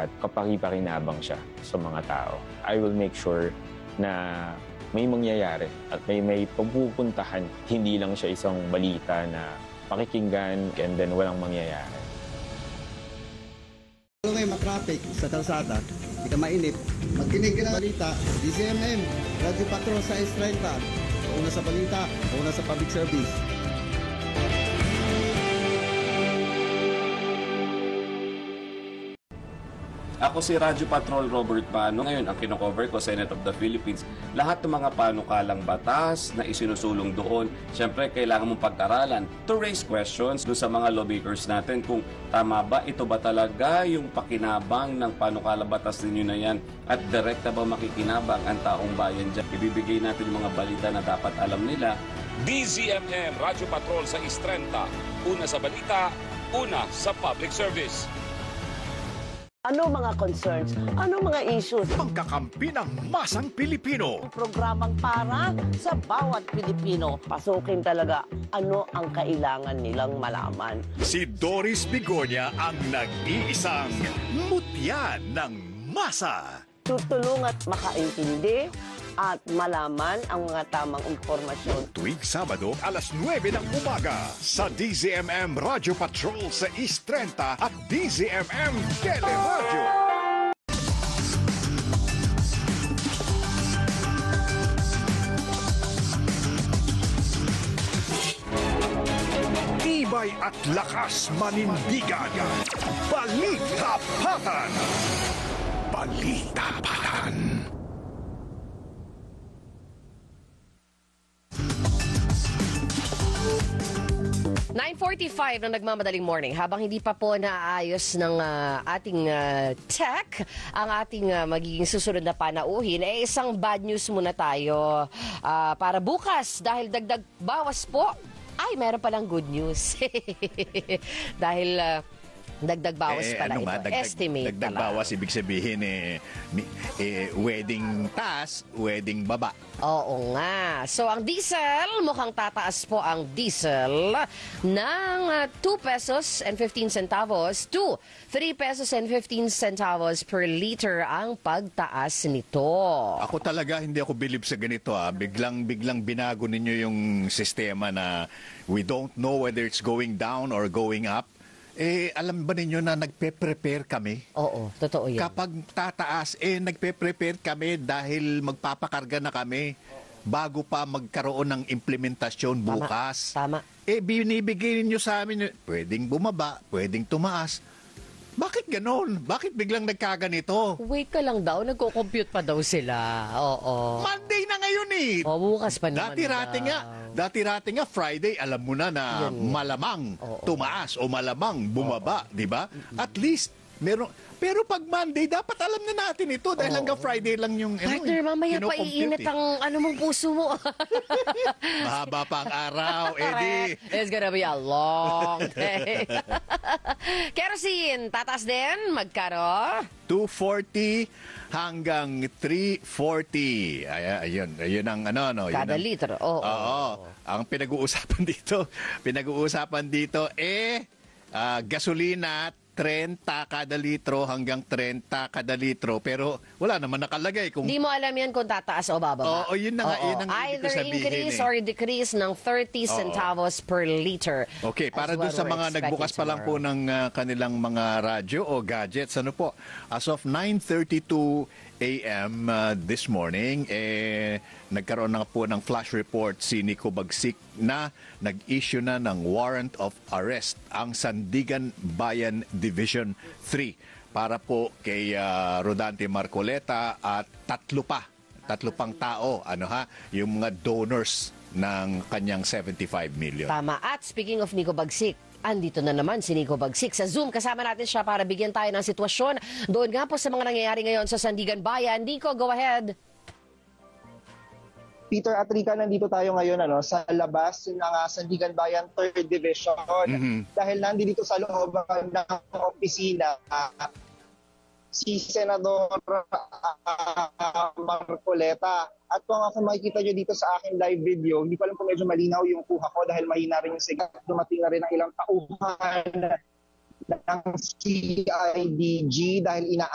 at kapaki-pakinabang siya sa mga tao. I will make sure na may mangyayari at may pagpupuntahan. Hindi lang siya isang balita na pakikinggan and then walang mangyayari. Kung may matraffic sa kalsada, hindi ka mainip, magkinig ka ng balita, DZMM, Radyo Patrol sa S30, una sa balita, una sa public service. Ako si Radyo Patrol Robert Pano. Ngayon, ang kinocover ko, Senate of the Philippines. Lahat ng mga panukalang batas na isinusulong doon, syempre, kailangan mong pag-aralan to raise questions doon sa mga lawmakers natin kung tama ba, ito ba talaga yung pakinabang ng panukalang batas ninyo na yan at direkta ba makikinabang ang taong bayan dyan. Ibibigay natin yung mga balita na dapat alam nila. DZMM Radyo Patrol sa Istrenta. Una sa balita, una sa public service. Ano mga concerns? Ano mga issues? Pangkakampi ng masang Pilipino. Programang para sa bawat Pilipino. Pasukin talaga ano ang kailangan nilang malaman. Si Doris Bigonya ang nag-iisang mutya ng masa. Tutulong at makaintindi at malaman ang mga tamang impormasyon. Tuwing Sabado, alas 9 ng umaga sa DZMM Radyo Patrol sa East 30 at DZMM Teleradyo. Tibay at lakas manindigan. Balita-patan. Balita-patan. 9:45 ng nagmamadaling morning. Habang hindi pa po naayos ng ating tech, ang ating magiging susunod na panauhin, isang bad news muna tayo para bukas. Dahil dagdag bawas po, ay meron palang good news. Dahil dagdag bawas pala ito. Estimate dagdag pala. bawas, ibig sabihin wedding taas, wedding baba. Oo nga. So, ang diesel, mukhang tataas po ang diesel ng 2 pesos and 15 centavos to 3 pesos and 15 centavos per liter ang pagtaas nito. Ako talaga, hindi ako believe sa ganito. Biglang binago ninyo yung sistema na we don't know whether it's going down or going up. Alam ba ninyo na nagpe-prepare kami? Oo, totoo yan. Kapag tataas, nagpe-prepare kami dahil magpapakarga na kami bago pa magkaroon ng implementasyon bukas. Tama. Binibigay ninyo sa amin, pwedeng bumaba, pwedeng tumaas. Bakit ganon? Bakit biglang nagkaganito? Wait ka lang daw, nagko-compute pa daw sila. Oo. Monday na ngayon bukas pa naman Dati-rati nga Friday, alam mo na malamang tumaas o malamang bumaba, di ba? At least, meron. Pero pag Monday, dapat alam na natin ito dahil hanggang Friday lang yung Partner, mamaya pa iinit ang mong puso mo. Mahaba pa ang araw, Eddie. It's gonna be a long day. Kerosene, tataas din, magkano? 240 hanggang 340. Ayun ang Kada litro. Oo. Ang pinag-uusapan dito, gasolina 30 kada litro hanggang 30 kada litro. Pero wala naman nakalagay kung... Di mo alam yan kung tataas o bababa. Oo, yun na nga. Yun ang either increase or decrease ng 30 centavos per liter. Okay, para doon sa mga nagbukas pa lang po ng kanilang mga radyo o gadgets, as of 9:32 a.m. This morning, nagkaroon na po ng flash report si Nico Bagsik na nag-issue na ng warrant of arrest ang Sandigan Bayan Division 3 para po kay Rodante Marcoleta at tatlo pang tao, yung mga donors ng kanyang 75 million. Tama. At speaking of Nico Bagsik, andito na naman si Nico Bagsik. Sa Zoom, kasama natin siya para bigyan tayo ng sitwasyon doon nga po sa mga nangyayari ngayon sa Sandigan Bayan. Nico, go ahead. Peter at Rica, nandito tayo ngayon sa labas ng Sandigan Bayan 3rd Division. Dahil nandito sa loob ng opisina si Senador Marcoleta. At kung makikita nyo dito sa aking live video, hindi ko alam kung medyo malinaw yung kuha ko dahil mahina rin yung signal. Dumating na rin ang ilang tauhan ng CIDG dahil